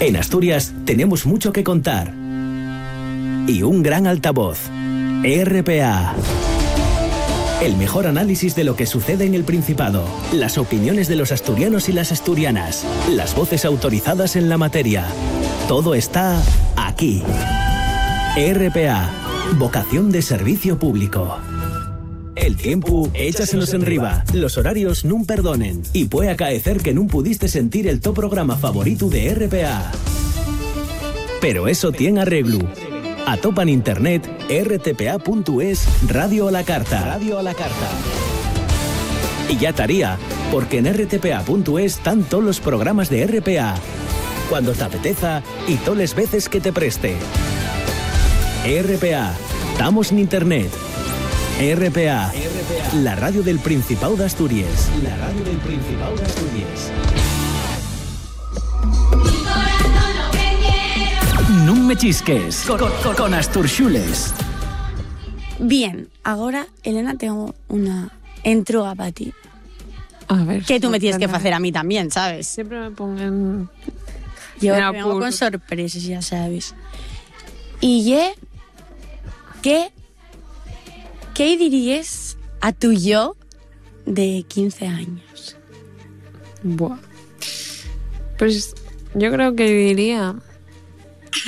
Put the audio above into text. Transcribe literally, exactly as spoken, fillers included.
En Asturias tenemos mucho que contar. Y un gran altavoz. R P A. El mejor análisis de lo que sucede en el Principado. Las opiniones de los asturianos y las asturianas. Las voces autorizadas en la materia. Todo está aquí. R P A. Vocación de servicio público. El tiempo, échasenos enriba. Los horarios nun perdonen. Y puede acaecer que nun pudiste sentir el to programa favorito de R P A. Pero eso tiene arreglo. Atopa en internet r t p a punto es Radio a la Carta. Radio a la Carta. Y ya estaría, porque en r t p a punto es están todos los programas de R P A. Cuando te apeteza y todas las veces que te preste. R P A. Estamos en internet. R P A. R P A. La radio del Principado de Asturias. La radio del Principado de Asturias. No me chisques con, con, con Asturxules. Bien, ahora, Elena, tengo una entrada para ti. A ver. Que tú me tienes que hacer a mí también, ¿sabes? Siempre me pongan... Yo Era vengo pur- con sorpresas, ya sabes. Y ye, ¿qué, ¿qué dirías a tu yo de quince años? Buah. Pues yo creo que diría